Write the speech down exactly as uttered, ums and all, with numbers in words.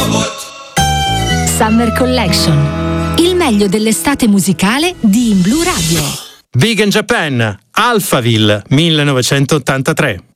Summer Collection, il meglio dell'estate musicale di In Blu Radio. Big in Japan, Alphaville, millenovecentottantatré.